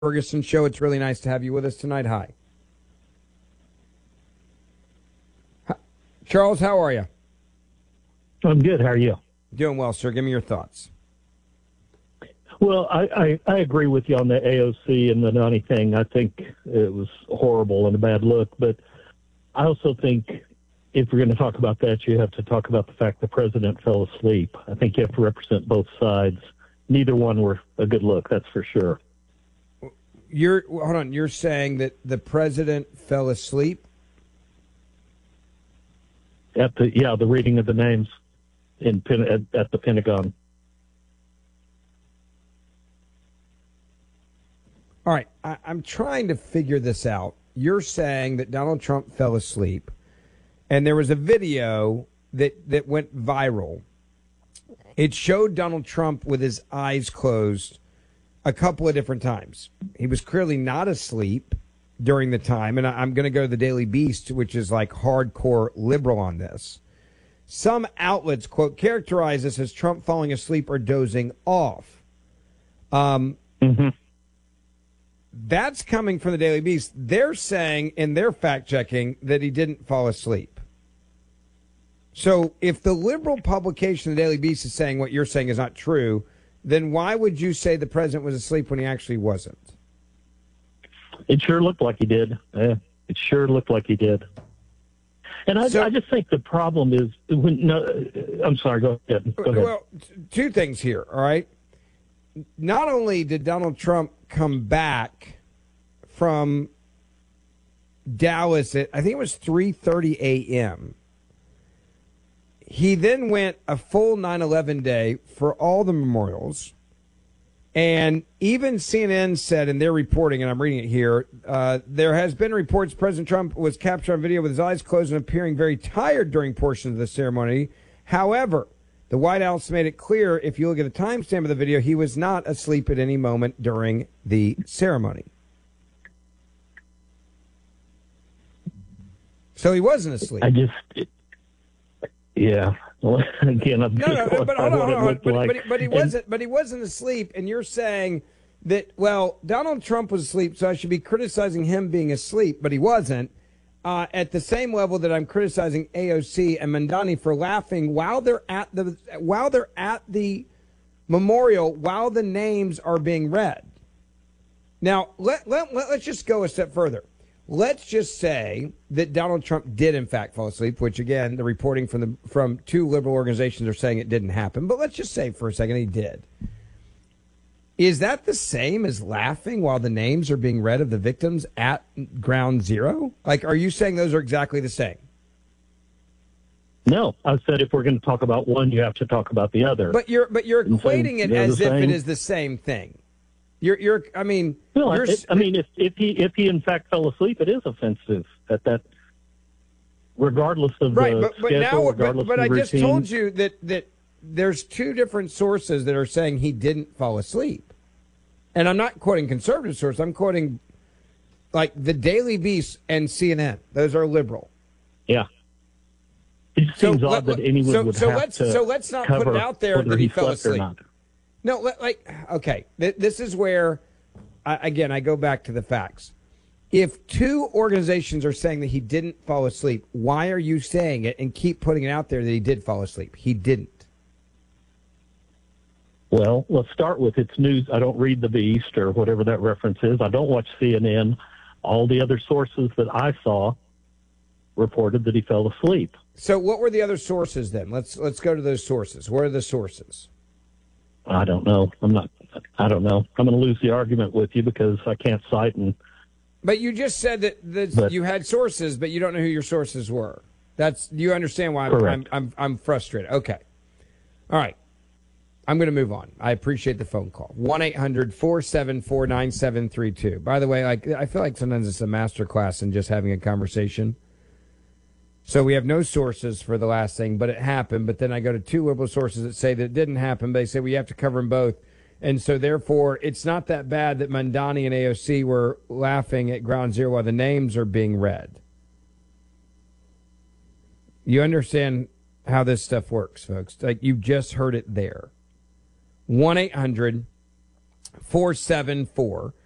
Ferguson Show. It's really nice to have you with us tonight. Hi. Charles, how are you? I'm good. How are you? Doing well, sir. Give me your thoughts. Well, I agree with you on the AOC and the Nani thing. I think it was horrible and a bad look. But I also think if we're going to talk about that, you have to talk about the fact the president fell asleep. I think you have to represent both sides. Neither one were a good look, that's for sure. Hold on. You're saying that the president fell asleep? At the reading of the names at the Pentagon. All right. I'm trying to figure this out. You're saying that Donald Trump fell asleep, and there was a video that went viral. It showed Donald Trump with his eyes closed a couple of different times. He was clearly not asleep during the time, and I'm going to go to the Daily Beast, which is like hardcore liberal on this. Some outlets, quote, characterize this as Trump falling asleep or dozing off. That's coming from the Daily Beast. They're saying in their fact-checking that he didn't fall asleep. So if the liberal publication, the Daily Beast, is saying what you're saying is not true, then why would you say the president was asleep when he actually wasn't? It sure looked like he did. It sure looked like he did. And I just think the problem is I'm sorry, go ahead. Well, two things here, all right? Not only did Donald Trump come back from Dallas at, I think it was 3:30 a.m., he then went a full 9/11 day for all the memorials. And even CNN said in their reporting, and I'm reading it here, there has been reports President Trump was captured on video with his eyes closed and appearing very tired during portions of the ceremony. However, the White House made it clear, if you look at the timestamp of the video, he was not asleep at any moment during the ceremony. So he wasn't asleep. Yeah. Well, again, I'm but hold on. But he wasn't asleep, and you're saying that, well, Donald Trump was asleep, so I should be criticizing him being asleep, but he wasn't. At the same level that I'm criticizing AOC and Mandani for laughing while they're at the memorial, while the names are being read. Now, let's just go a step further. Let's just say that Donald Trump did, in fact, fall asleep, which, again, the reporting from two liberal organizations are saying it didn't happen. But let's just say for a second he did. Is that the same as laughing while the names are being read of the victims at Ground Zero? Like, are you saying those are exactly the same? No, I said if we're going to talk about one, you have to talk about the other. But you're equating it as if it is the same thing. I mean, if he in fact fell asleep, it is offensive at that, regardless of the schedule, regardless of the routine. But I just told you that there's two different sources that are saying he didn't fall asleep, and I'm not quoting conservative sources. I'm quoting like the Daily Beast and CNN. Those are liberal. Yeah. It seems odd that anyone would have to. So let's not put it out there that he fell asleep. No, okay. This is where, again, I go back to the facts. If two organizations are saying that he didn't fall asleep, why are you saying it and keep putting it out there that he did fall asleep? He didn't. Well, let's start with it's news. I don't read the Beast or whatever that reference is. I don't watch CNN. All the other sources that I saw reported that he fell asleep. So what were the other sources then? Let's go to those sources. What are the sources? I don't know. I don't know. I'm going to lose the argument with you because I can't cite. But you just said that you had sources, but you don't know who your sources were. Do you understand why I'm frustrated? Okay. All right. I'm going to move on. I appreciate the phone call. 1-800-474-9732. By the way, I feel like sometimes it's a master class in just having a conversation. So we have no sources for the last thing, but it happened. But then I go to two liberal sources that say that it didn't happen. But they say we have to cover them both. And so, therefore, it's not that bad that Mandani and AOC were laughing at Ground Zero while the names are being read. You understand how this stuff works, folks. Like, you just heard it there. 1-800-474